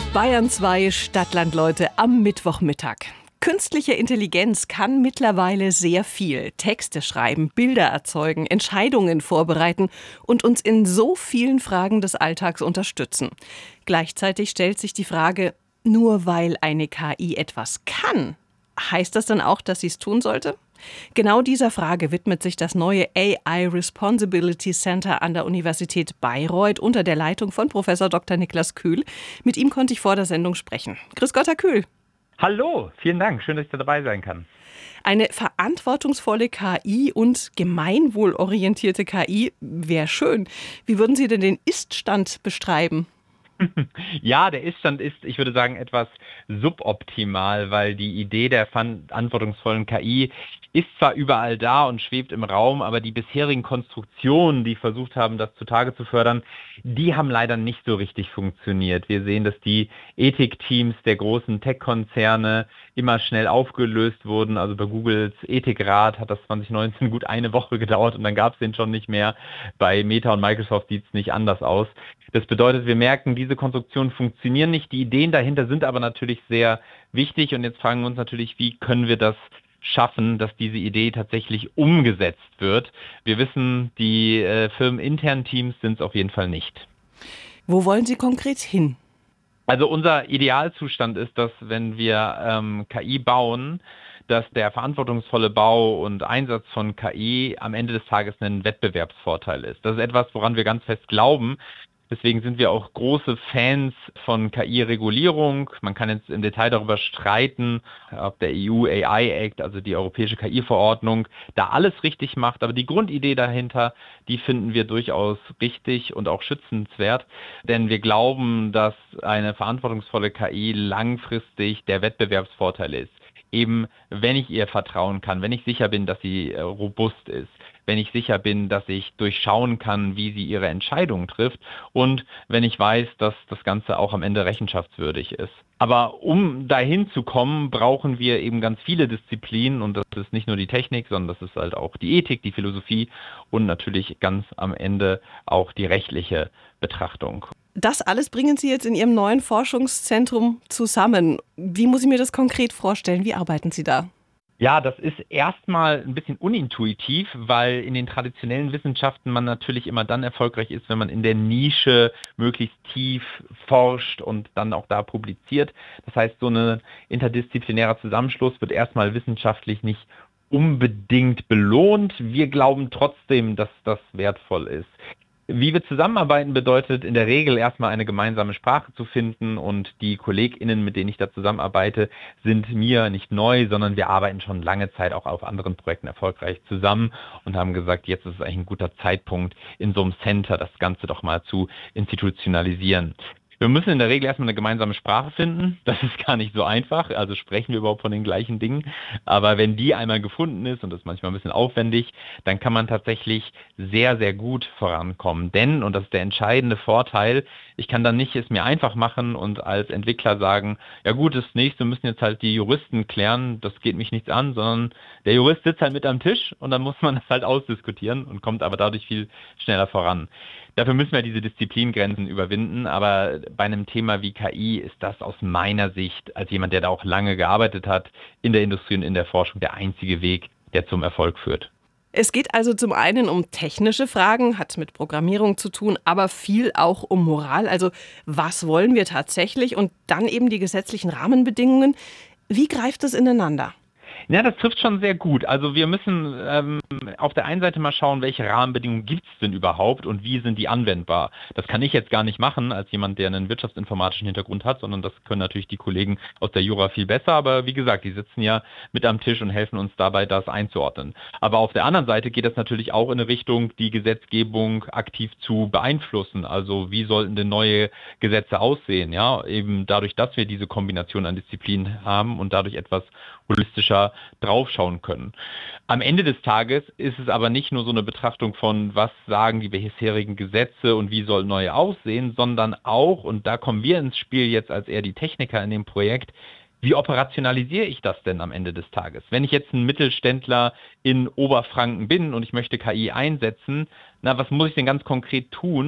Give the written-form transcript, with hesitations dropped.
Bayern 2 Stadtlandleute am Mittwochmittag. Künstliche Intelligenz kann mittlerweile sehr viel. Texte schreiben, Bilder erzeugen, Entscheidungen vorbereiten und uns in so vielen Fragen des Alltags unterstützen. Gleichzeitig stellt sich die Frage, nur weil eine KI etwas kann, heißt das dann auch, dass sie es tun sollte? Genau dieser Frage widmet sich das neue AI Responsibility Center an der Universität Bayreuth unter der Leitung von Professor Dr. Niklas Kühl. Mit ihm konnte ich vor der Sendung sprechen. Grüß Gott, Herr Kühl. Hallo, vielen Dank. Schön, dass ich da dabei sein kann. Eine verantwortungsvolle KI und gemeinwohlorientierte KI wäre schön. Wie würden Sie denn den Ist-Stand beschreiben? Ja, der Ist-Stand ist, ich würde sagen, etwas suboptimal, weil die Idee der verantwortungsvollen KI ist zwar überall da und schwebt im Raum, aber die bisherigen Konstruktionen, die versucht haben, das zutage zu fördern, die haben leider nicht so richtig funktioniert. Wir sehen, dass die Ethikteams der großen Tech-Konzerne immer schnell aufgelöst wurden. Also bei Googles Ethikrat hat das 2019 gut eine Woche gedauert und dann gab es den schon nicht mehr. Bei Meta und Microsoft sieht es nicht anders aus. Das bedeutet, wir merken, diese Konstruktionen funktionieren nicht. Die Ideen dahinter sind aber natürlich sehr wichtig. Und jetzt fragen wir uns natürlich, wie können wir das schaffen, dass diese Idee tatsächlich umgesetzt wird. Wir wissen, die firmeninternen Teams sind es auf jeden Fall nicht. Wo wollen Sie konkret hin? Also unser Idealzustand ist, dass wenn wir KI bauen, dass der verantwortungsvolle Bau und Einsatz von KI am Ende des Tages ein Wettbewerbsvorteil ist. Das ist etwas, woran wir ganz fest glauben. Deswegen sind wir auch große Fans von KI-Regulierung. Man kann jetzt im Detail darüber streiten, ob der EU AI Act, also die europäische KI-Verordnung, da alles richtig macht. Aber die Grundidee dahinter, die finden wir durchaus richtig und auch schützenswert. Denn wir glauben, dass eine verantwortungsvolle KI langfristig der Wettbewerbsvorteil ist. Eben, wenn ich ihr vertrauen kann, wenn ich sicher bin, dass sie robust ist, wenn ich sicher bin, dass ich durchschauen kann, wie sie ihre Entscheidungen trifft und wenn ich weiß, dass das Ganze auch am Ende rechenschaftswürdig ist. Aber um dahin zu kommen, brauchen wir eben ganz viele Disziplinen und das ist nicht nur die Technik, sondern das ist halt auch die Ethik, die Philosophie und natürlich ganz am Ende auch die rechtliche Betrachtung. Das alles bringen Sie jetzt in Ihrem neuen Forschungszentrum zusammen. Wie muss ich mir das konkret vorstellen? Wie arbeiten Sie da? Ja, das ist erstmal ein bisschen unintuitiv, weil in den traditionellen Wissenschaften man natürlich immer dann erfolgreich ist, wenn man in der Nische möglichst tief forscht und dann auch da publiziert. Das heißt, so ein interdisziplinärer Zusammenschluss wird erstmal wissenschaftlich nicht unbedingt belohnt. Wir glauben trotzdem, dass das wertvoll ist. Wie wir zusammenarbeiten, bedeutet in der Regel erstmal eine gemeinsame Sprache zu finden und die KollegInnen, mit denen ich da zusammenarbeite, sind mir nicht neu, sondern wir arbeiten schon lange Zeit auch auf anderen Projekten erfolgreich zusammen und haben gesagt, jetzt ist es eigentlich ein guter Zeitpunkt, in so einem Center das Ganze doch mal zu institutionalisieren. Wir müssen in der Regel erstmal eine gemeinsame Sprache finden. Das ist gar nicht so einfach. Also sprechen wir überhaupt von den gleichen Dingen. Aber wenn die einmal gefunden ist, und das ist manchmal ein bisschen aufwendig, dann kann man tatsächlich sehr, sehr gut vorankommen. Denn, und das ist der entscheidende Vorteil, ich kann dann nicht es mir einfach machen und als Entwickler sagen, ja gut, das nächste müssen jetzt halt die Juristen klären, das geht mich nichts an, sondern der Jurist sitzt halt mit am Tisch und dann muss man das halt ausdiskutieren und kommt aber dadurch viel schneller voran. Dafür müssen wir diese Disziplingrenzen überwinden, aber bei einem Thema wie KI ist das aus meiner Sicht, als jemand, der da auch lange gearbeitet hat, in der Industrie und in der Forschung, der einzige Weg, der zum Erfolg führt. Es geht also zum einen um technische Fragen, hat mit Programmierung zu tun, aber viel auch um Moral. Also was wollen wir tatsächlich und dann eben die gesetzlichen Rahmenbedingungen. Wie greift das ineinander? Ja, das trifft schon sehr gut. Also wir müssen auf der einen Seite mal schauen, welche Rahmenbedingungen gibt es denn überhaupt und wie sind die anwendbar. Das kann ich jetzt gar nicht machen als jemand, der einen wirtschaftsinformatischen Hintergrund hat, sondern das können natürlich die Kollegen aus der Jura viel besser. Aber wie gesagt, die sitzen ja mit am Tisch und helfen uns dabei, das einzuordnen. Aber auf der anderen Seite geht es natürlich auch in eine Richtung, die Gesetzgebung aktiv zu beeinflussen. Also wie sollten denn neue Gesetze aussehen? Ja, eben dadurch, dass wir diese Kombination an Disziplinen haben und dadurch etwas holistischer draufschauen können. Am Ende des Tages ist es aber nicht nur so eine Betrachtung von, was sagen die bisherigen Gesetze und wie soll neue aussehen, sondern auch, und da kommen wir ins Spiel jetzt als eher die Techniker in dem Projekt, wie operationalisiere ich das denn am Ende des Tages? Wenn ich jetzt ein Mittelständler in Oberfranken bin und ich möchte KI einsetzen, na, was muss ich denn ganz konkret tun,